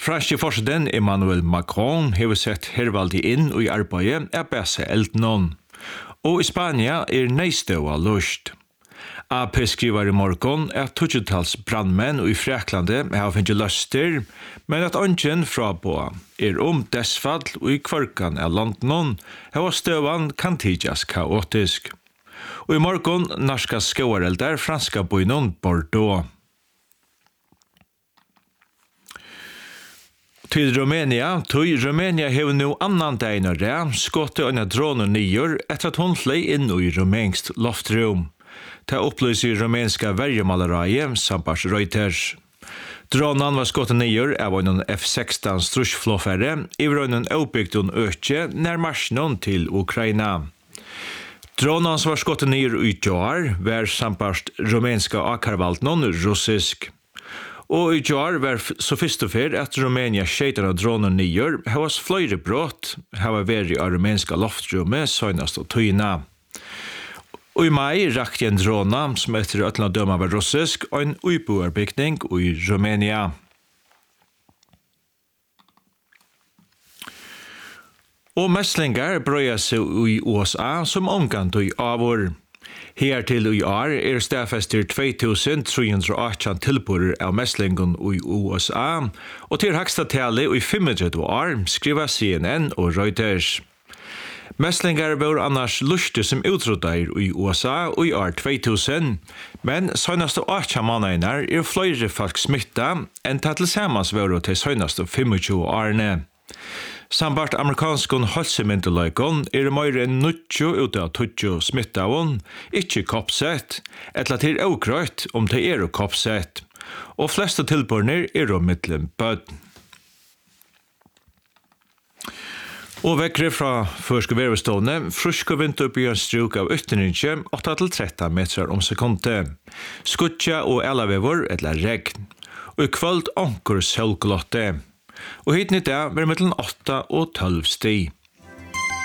Franske forsiden Emmanuel Macron har sett hervaldig inn i arbeidet av bæse eldnån. Og i Spania neistøva lust. AP skriver i morgen at tutsjutals brandmenn i Fræklande har finnet løster, men at ønsken fra på dessfall og i kvarkan av landnån har støvan kan tidjas kaotisk. Og i morgen norska skåreldar franska bøynon Bordeaux. Til Rumænia har nå annan dag når det skottet under dronen nyer etter at hun fløy inn i rumænsk loftrum. Det opplyser rumænska vergemaleriet Sambars Reuters. Dronen var skottet nyer av en F-16 strusjflåfærre i vrønnen oppbygden øke nær marsjen til Ukraina. Dronen var skottet nyer i Jar, var Sambars rumænska akarvaltnån russisk. Og i Jar var så først og fyr at Rumænia skjøter av dronen nyer har flere brott har vært i rumænska loftrummet søgnast og tøyna. Og i mai rakte en drona som etter øtland døma var russisk og en uiboerbygning i Rumænia. Og mestlingar brøyer seg i USA som omgant i avår. Her til i år stafester 2318 tilbúrer av mestlingen i USA, og til høgsta tale i 35 år skriver CNN og Reuters. Mestlingar var annars lustig som utrådder i USA i år 2000, men søgnaste 8 måneder flere folk smitta enn til sammans var til søgnaste 25 årene. Sambart amerikanskon helsemyndeløykon mer enn 90 ut av 20 smittavon, ikke koppsett, etla til ågrøyt om det koppsett, og fleste tilbørner mittlen bød. Og vekkere fra første vervestående, frusk og vinter opp i en struk av ytterinje 8-13 meter om sekundet. Skutja og elavevor etla regn, og i kvöld anker sølglotte. Og hit nytt var mellom 8 og 12 sti.